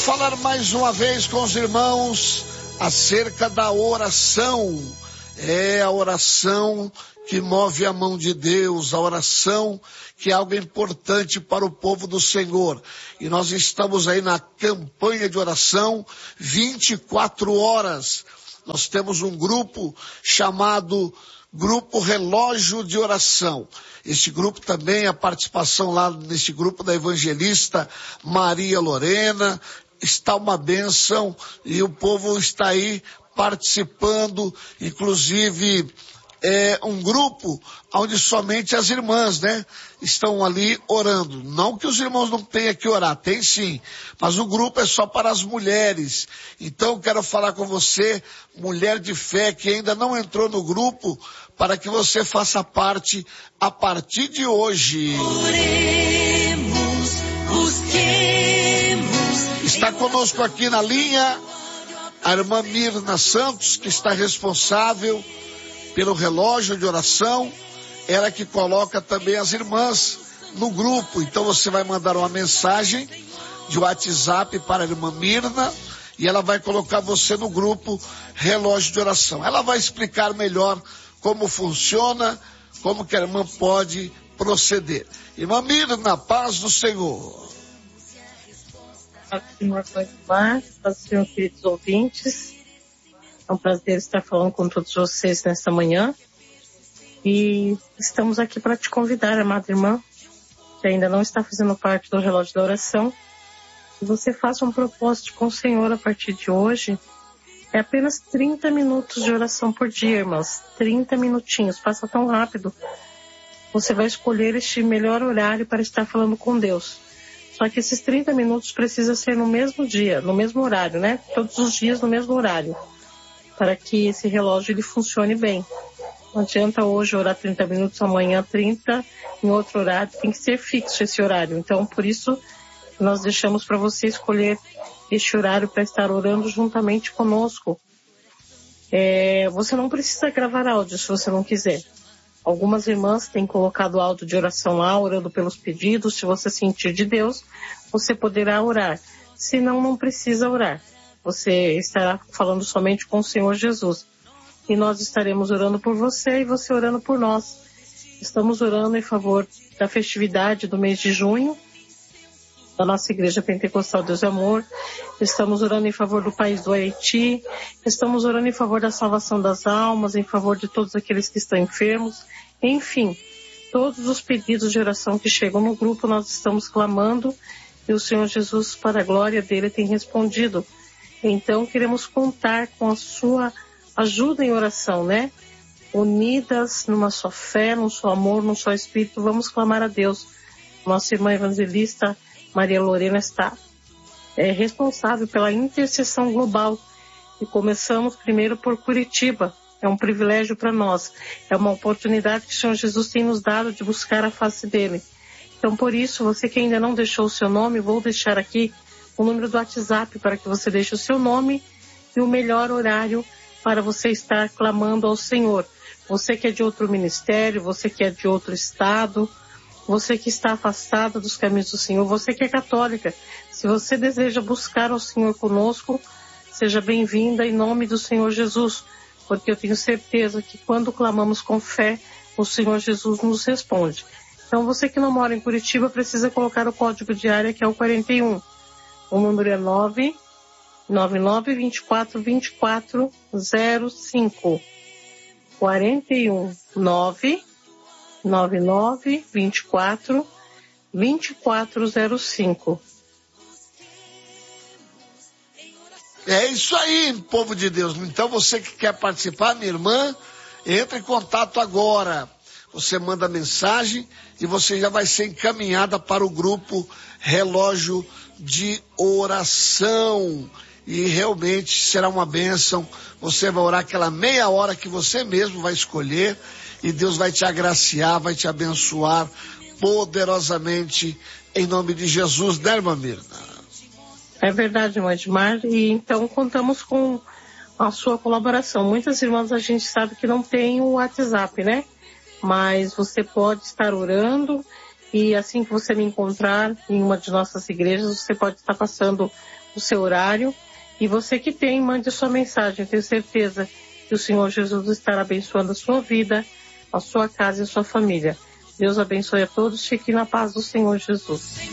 falar mais uma vez com os irmãos acerca da oração. É a oração que move a mão de Deus, a oração que é algo importante para o povo do Senhor. E nós estamos aí na campanha de oração 24 horas. Nós temos um grupo chamado Grupo Relógio de Oração. Este grupo também, a participação lá neste grupo da evangelista Maria Lorena, está uma bênção e o povo está aí participando, inclusive é um grupo onde somente as irmãs, estão ali orando. Não que os irmãos não tenham que orar, tem sim, mas o grupo é só para as mulheres. Então eu quero falar com você, mulher de fé que ainda não entrou no grupo, para que você faça parte a partir de hoje. Oremos, busquemos. Está conosco aqui na linha a irmã Mirna Santos, que está responsável pelo relógio de oração, ela que coloca também as irmãs no grupo. Então você vai mandar uma mensagem de WhatsApp para a irmã Mirna e ela vai colocar você no grupo relógio de oração. Ela vai explicar melhor como funciona, como que a irmã pode proceder. Irmã Mirna, paz do Senhor. Paz do Senhor, paz do Senhor, queridos ouvintes. É um prazer estar falando com todos vocês nesta manhã. E estamos aqui para te convidar, amada irmã, que ainda não está fazendo parte do relógio da oração, que você faça um propósito com o Senhor a partir de hoje. É apenas 30 minutos de oração por dia, irmãs. 30 minutinhos, passa tão rápido. Você vai escolher este melhor horário para estar falando com Deus. Só que esses 30 minutos precisa ser no mesmo dia, no mesmo horário, Todos os dias no mesmo horário, para que esse relógio ele funcione bem. Não adianta hoje orar 30 minutos, amanhã 30, em outro horário, tem que ser fixo esse horário. Então, por isso, nós deixamos para você escolher este horário para estar orando juntamente conosco. Você não precisa gravar áudio se você não quiser. Algumas irmãs têm colocado áudio de oração lá, orando pelos pedidos. Se você sentir de Deus, você poderá orar. Se não, não precisa orar. Você estará falando somente com o Senhor Jesus. E nós estaremos orando por você e você orando por nós. Estamos orando em favor da festividade do mês de junho, da nossa Igreja Pentecostal Deus e Amor. Estamos orando em favor do país do Haiti. Estamos orando em favor da salvação das almas, em favor de todos aqueles que estão enfermos. Enfim, todos os pedidos de oração que chegam no grupo, nós estamos clamando e o Senhor Jesus, para a glória dele, tem respondido. Então, queremos contar com a sua ajuda em oração, Unidas numa só fé, num só amor, num só espírito, vamos clamar a Deus. Nossa irmã evangelista Maria Lorena está responsável pela intercessão global. E começamos primeiro por Curitiba. É um privilégio para nós. É uma oportunidade que o Senhor Jesus tem nos dado de buscar a face dele. Então, por isso, você que ainda não deixou o seu nome, vou deixar aqui o número do WhatsApp para que você deixe o seu nome e o melhor horário para você estar clamando ao Senhor. Você que é de outro ministério, você que é de outro estado, você que está afastada dos caminhos do Senhor, você que é católica, se você deseja buscar o Senhor conosco, seja bem-vinda em nome do Senhor Jesus, porque eu tenho certeza que quando clamamos com fé, o Senhor Jesus nos responde. Então, você que não mora em Curitiba precisa colocar o código de área, que é o 41. O número é 999-24-2405. 41 999-24-2405. É isso aí, povo de Deus. Então você que quer participar, minha irmã, entre em contato agora. Você manda mensagem e você já vai ser encaminhada para o grupo Relógio de Oração. E realmente será uma bênção. Você vai orar aquela meia hora que você mesmo vai escolher e Deus vai te agraciar, vai te abençoar poderosamente em nome de Jesus, né, irmã Mirna? É verdade, irmã Edmar, e então contamos com a sua colaboração. Muitas irmãs a gente sabe que não tem o WhatsApp, Mas você pode estar orando e assim que você me encontrar em uma de nossas igrejas, você pode estar passando o seu horário. E você que tem, mande sua mensagem. Eu tenho certeza que o Senhor Jesus estará abençoando a sua vida, a sua casa e a sua família. Deus abençoe a todos. Fique na paz do Senhor Jesus.